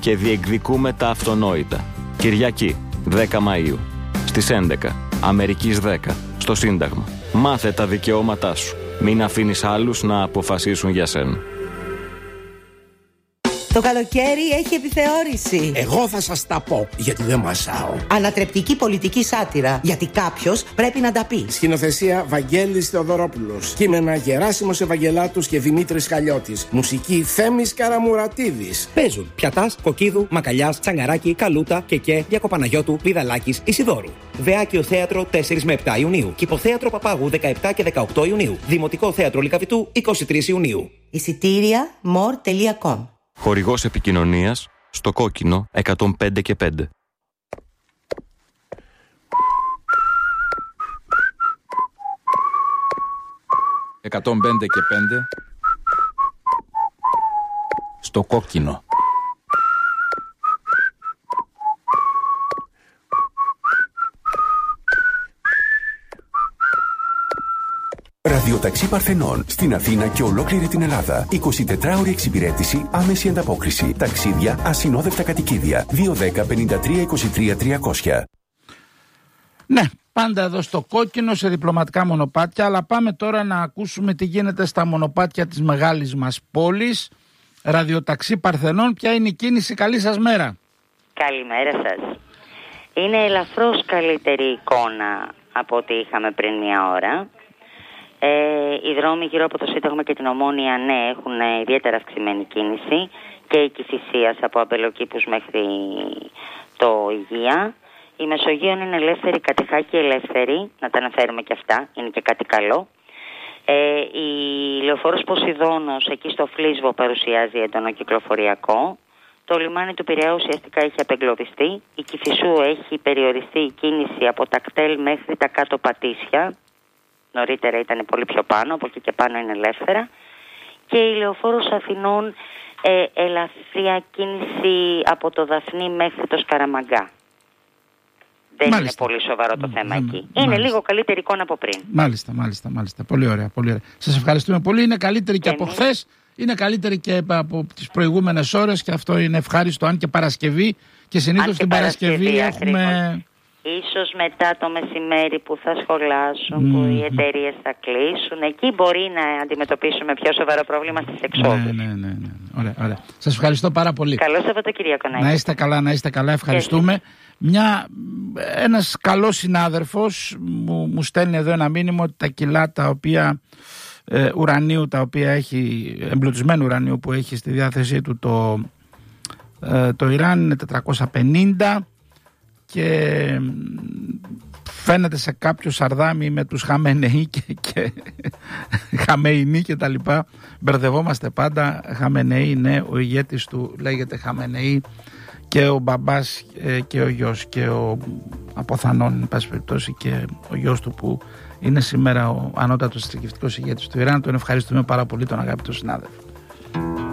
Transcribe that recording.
και διεκδικούμε τα αυτονόητα. Κυριακή, 10 Μαΐου, στις 11, Αμερικής 10, στο Σύνταγμα. Μάθε τα δικαιώματά σου. Μην αφήνεις άλλους να αποφασίσουν για σένα. Το καλοκαίρι έχει επιθεώρηση. Εγώ θα σας τα πω, γιατί δεν μασάω. Ανατρεπτική πολιτική σάτυρα, γιατί κάποιος πρέπει να τα πει. Σκηνοθεσία Βαγγέλης Θεοδωρόπουλος. Κείμενα Γεράσιμος Ευαγγελάτους και Δημήτρης Χαλιώτης. Μουσική Θέμης Καραμουρατίδης. Παίζουν Πιατάς, Κοκκίδου, Μακαλιάς, Τσαγκαράκη, Καλούτα, Κεκέ, Διακοπαναγιώτου, Πηδαλάκης, Ισιδώρου. Βεάκιο Θέατρο 4 με 7 Ιουνίου. Κηποθέατρο Παπάγου 17 και 18 Ιουνίου. Δημοτικό Θέατρο Λυκαβητού 23 Ιουνίου. Εισιτήρια more.com. Χορηγός επικοινωνίας στο κόκκινο 105 και 5. «105 και 5» στο κόκκινο. Ραδιοταξί Παρθενών στην Αθήνα και ολόκληρη την Ελλάδα. 24ωρη εξυπηρέτηση, άμεση ανταπόκριση. Ταξίδια, ασυνόδευτα κατοικίδια. 210 53 23 300. Ναι, πάντα εδώ στο κόκκινο σε διπλωματικά μονοπάτια, αλλά πάμε τώρα να ακούσουμε τι γίνεται στα μονοπάτια της μεγάλης μας πόλης. Ραδιοταξί Παρθενών, ποια είναι η κίνηση? Καλή σας μέρα. Καλημέρα σας. Είναι ελαφρώς καλύτερη εικόνα από ό,τι είχαμε πριν μια ώρα. Οι δρόμοι γύρω από το Σύνταγμα και την Ομόνοια, ναι, έχουν ιδιαίτερα αυξημένη κίνηση, και η Κηφισίας από Αμπελοκήπους μέχρι το Υγεία. Η Μεσογείων είναι ελεύθερη, Κατεχάκη ελεύθερη, να τα αναφέρουμε και αυτά, είναι και κάτι καλό. Η Λεωφόρος Ποσειδώνος εκεί στο Φλίσβο παρουσιάζει έντονο κυκλοφοριακό. Το λιμάνι του Πειραιά ουσιαστικά έχει απεγκλωβιστεί. Η Κηφισού έχει περιοριστεί η κίνηση από τα κτέλ μέχρι τα κάτω Πατήσια. Νωρίτερα ήταν πολύ πιο πάνω, από εκεί και πάνω είναι ελεύθερα. Και η Λεωφόρος Αθηνών ελαφριά κίνηση από το Δαφνί μέχρι το Σκαραμαγκά. Δεν είναι πολύ σοβαρό το θέμα εκεί. Είναι λίγο καλύτερη εικόνα από πριν. Μάλιστα. Πολύ ωραία, πολύ ωραία. Σας ευχαριστούμε πολύ. Είναι καλύτερη και από χθες. Είναι καλύτερη και από τις προηγούμενες ώρες, και αυτό είναι ευχάριστο, αν και Παρασκευή. Και συνήθως την Παρασκευή έχουμε... Ίσως μετά το μεσημέρι που θα σχολάσουν, που οι εταιρείες θα κλείσουν, εκεί μπορεί να αντιμετωπίσουμε πιο σοβαρό πρόβλημα στις εξόδους. Ναι. Ωραία. Σας ευχαριστώ πάρα πολύ. Καλό Σαββατοκύριακο να είστε καλά, ευχαριστούμε. Ένας καλός συνάδελφος μου στέλνει εδώ ένα μήνυμα ότι τα κιλά τα οποία ουρανίου, τα οποία έχει, εμπλουτισμένου ουρανίου που έχει στη διάθεσή του το Ιράν, είναι 450, και φαίνεται σε κάποιο Σαρδάμι με τους Χαμενεή και Χαμεϊνί και τα λοιπά. Μπερδευόμαστε πάντα. Χαμενεή είναι ο ηγέτης του, λέγεται Χαμενεή, και ο μπαμπάς και ο γιος, και ο αποθανών, εν πάση περιπτώσει, και ο γιος του που είναι σήμερα ο ανώτατος θρησκευτικός ηγέτης του Ιράν. Τον ευχαριστούμε πάρα πολύ τον αγαπητό συνάδελφο.